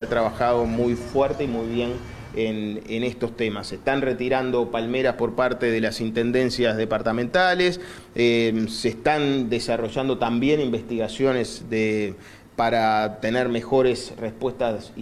trabajado muy fuerte y muy bien en estos temas. Se están retirando palmeras por parte de las intendencias departamentales, se están desarrollando también investigaciones para tener mejores respuestas